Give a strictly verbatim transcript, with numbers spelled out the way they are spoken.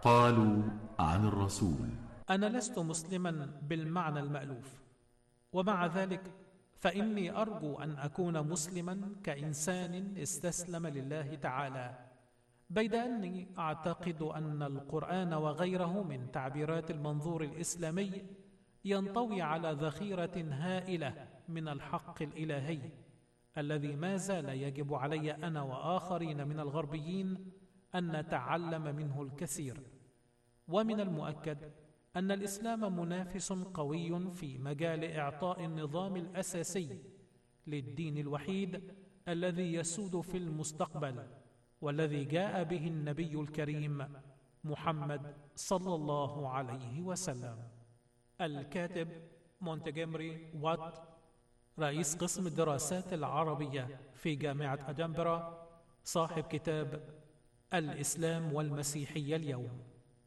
قالوا عن الرسول: أنا لست مسلما بالمعنى المألوف، ومع ذلك فإني أرجو أن أكون مسلما كإنسان استسلم لله تعالى، بيد أني أعتقد أن القرآن وغيره من تعبيرات المنظور الإسلامي ينطوي على ذخيرة هائلة من الحق الإلهي الذي ما زال يجب علي أنا وآخرين من الغربيين أن نتعلم منه الكثير. ومن المؤكد أن الإسلام منافس قوي في مجال إعطاء النظام الأساسي للدين الوحيد الذي يسود في المستقبل، والذي جاء به النبي الكريم محمد صلى الله عليه وسلم. الكاتب مونتجيمري وات، رئيس قسم الدراسات العربية في جامعة أدنبرا، صاحب كتاب الإسلام والمسيحية اليوم.